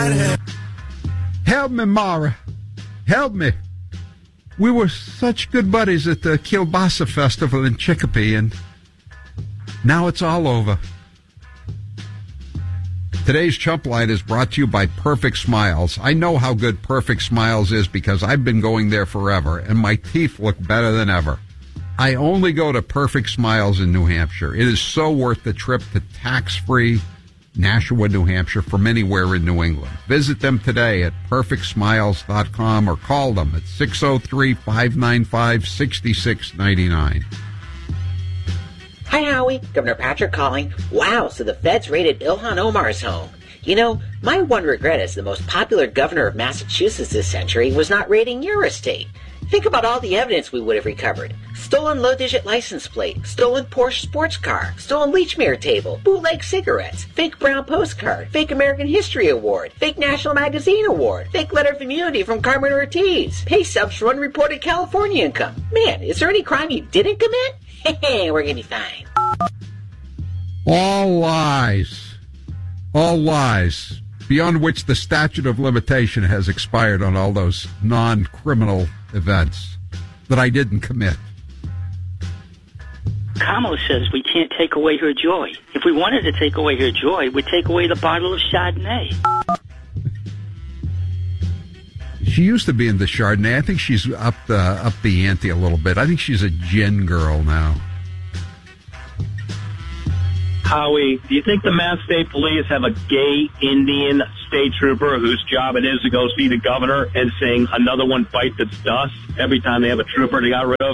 Help me, Mara. Help me. We were such good buddies at the Kielbasa Festival in Chicopee, and now it's all over. Today's Chump Line is brought to you by Perfect Smiles. I know how good Perfect Smiles is because I've been going there forever, and my teeth look better than ever. I only go to Perfect Smiles in New Hampshire. It is so worth the trip to tax-free Nashua, New Hampshire from anywhere in New England. Visit them today at perfectsmiles.com or call them at 603-595-6699. Hi, Howie. Governor Patrick calling. Wow, so the feds raided Ilhan Omar's home. You know, my one regret as the most popular governor of Massachusetts this century was not raiding your estate. Think about all the evidence we would have recovered. Stolen low-digit license plate, stolen Porsche sports car, stolen Leechmere table, bootleg cigarettes, fake brown postcard, fake American History Award, fake National Magazine Award, fake letter of immunity from Carmen Ortiz, pay stubs for unreported California income. Man, is there any crime you didn't commit? Hey, we're gonna be fine. All lies. All lies. Beyond which the statute of limitation has expired on all those non-criminal events that I didn't commit. Kamala says we can't take away her joy. If we wanted to take away her joy, we'd take away the bottle of Chardonnay. She used to be in the Chardonnay. I think she's up the ante a little bit. I think she's a gin girl now. Howie, do you think the Mass State Police have a gay Indian state trooper whose job it is to go see the governor and sing "Another One Bite the Dust" every time they have a trooper they got rid of?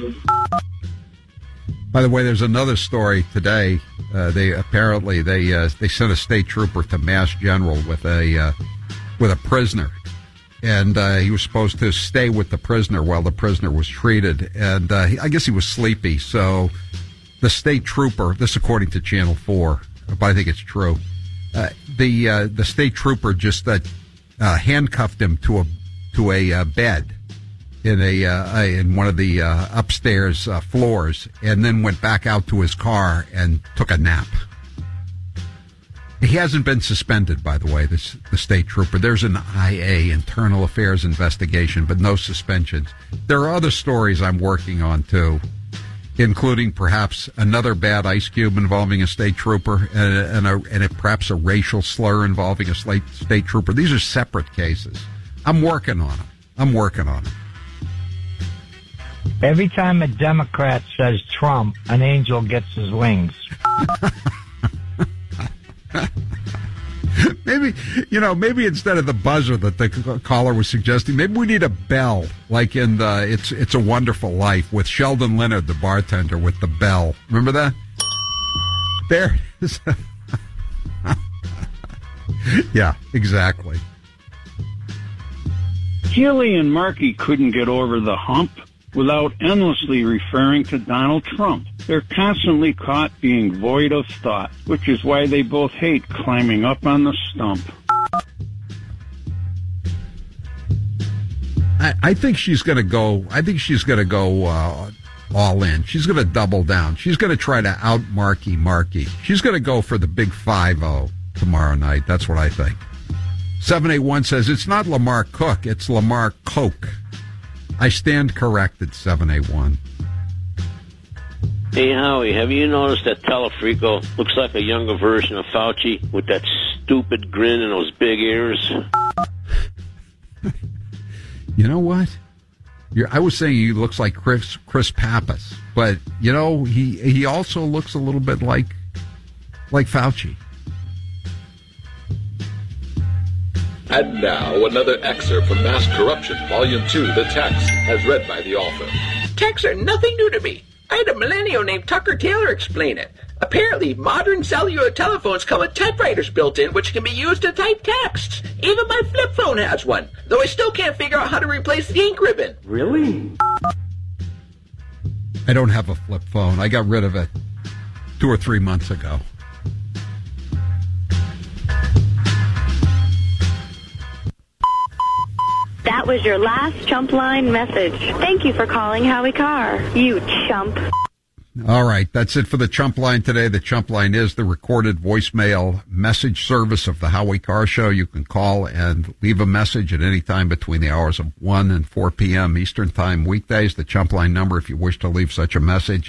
By the way, there's another story today. They sent a state trooper to Mass General with a prisoner, and he was supposed to stay with the prisoner while the prisoner was treated, and I guess he was sleepy, so the state trooper, this according to Channel 4, but I think it's true, the state trooper just handcuffed him to a bed in one of the upstairs floors, and then went back out to his car and took a nap. He hasn't been suspended, by the way, the state trooper. There's an IA, Internal Affairs investigation, but no suspensions. There are other stories I'm working on, too, including perhaps another bad ice cube involving a state trooper and perhaps a racial slur involving a state trooper. These are separate cases. I'm working on them. Every time a Democrat says Trump, an angel gets his wings. Maybe instead of the buzzer that the caller was suggesting, maybe we need a bell, like in the It's a Wonderful Life with Sheldon Leonard, the bartender, with the bell. Remember that? There it is. Yeah, exactly. Healy and Markey couldn't get over the hump without endlessly referring to Donald Trump. They're constantly caught being void of thought, which is why they both hate climbing up on the stump. I think she's going to go. All in. She's going to double down. She's going to try to out Markey. She's going to go for the big 5-0 tomorrow night. That's what I think. 781 says it's not Lamar Cook, it's Lamar Coke. I stand corrected. 781. Hey, Howie, have you noticed that Telefrico looks like a younger version of Fauci with that stupid grin and those big ears? You know what? I was saying he looks like Chris Pappas, but, he also looks a little bit like Fauci. And now, another excerpt from Mass Corruption, Volume 2, The Text, as read by the author. Texts are nothing new to me. I had a millennial named Tucker Taylor explain it. Apparently, modern cellular telephones come with typewriters built in, which can be used to type texts. Even my flip phone has one, though I still can't figure out how to replace the ink ribbon. Really? I don't have a flip phone. I got rid of it 2 or 3 months ago. That was your last Chump Line message. Thank you for calling Howie Carr, you chump. All right, that's it for the Chump Line today. The Chump Line is the recorded voicemail message service of the Howie Carr Show. You can call and leave a message at any time between the hours of 1 and 4 p.m. Eastern Time weekdays. The Chump Line number, if you wish to leave such a message,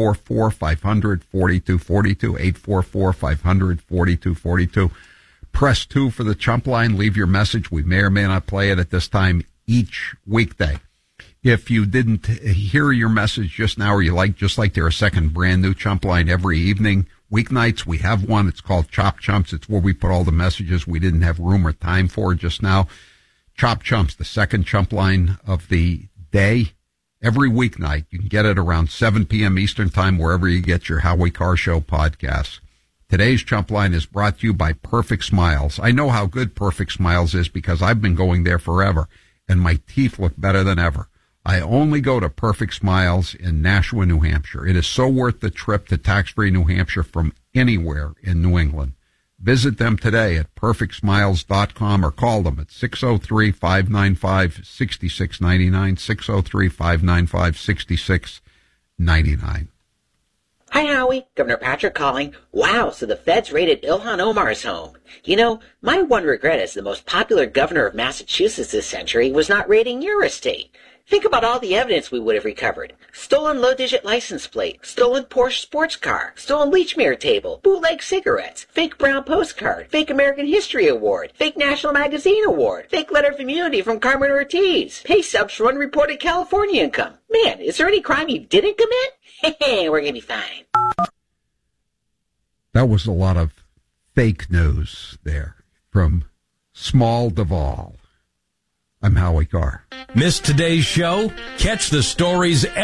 844-500-4242, 844-500-4242. Press 2 for the Chump Line. Leave your message. We may or may not play it at this time each weekday. If you didn't hear your message just now, or you just like there a second brand new Chump Line every evening, weeknights, we have one. It's called Chop Chumps. It's where we put all the messages we didn't have room or time for just now. Chop Chumps, the second Chump Line of the day. Every weeknight, you can get it around 7 p.m. Eastern Time, wherever you get your Howie Carr Show podcasts. Today's Chump Line is brought to you by Perfect Smiles. I know how good Perfect Smiles is because I've been going there forever, and my teeth look better than ever. I only go to Perfect Smiles in Nashua, New Hampshire. It is so worth the trip to tax-free New Hampshire from anywhere in New England. Visit them today at perfectsmiles.com or call them at 603-595-6699, 603-595-6699. Hi, Howie. Governor Patrick calling. Wow, so the feds raided Ilhan Omar's home. You know, my one regret as the most popular governor of Massachusetts this century was not raiding your estate. Think about all the evidence we would have recovered. Stolen low-digit license plate, stolen Porsche sports car, stolen Leachmere table, bootleg cigarettes, fake Brown postcard, fake American History Award, fake National Magazine Award, fake letter of immunity from Carmen Ortiz, pay stubs for unreported California income. Man, is there any crime you didn't commit? Hey, we're gonna be fine. That was a lot of fake news there from Small Duvall. I'm Howie Carr. Missed today's show? Catch the stories